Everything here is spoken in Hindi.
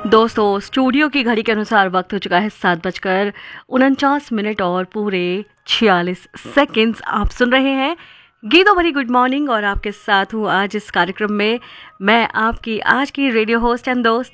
दोस्तों, स्टूडियो की घड़ी के अनुसार वक्त हो चुका है 7:49 और पूरे 46 सेकंड्स। आप सुन रहे हैं गीतों भरी गुड मॉर्निंग और आपके साथ हूँ आज इस कार्यक्रम में मैं आपकी आज की रेडियो होस्ट एंड दोस्त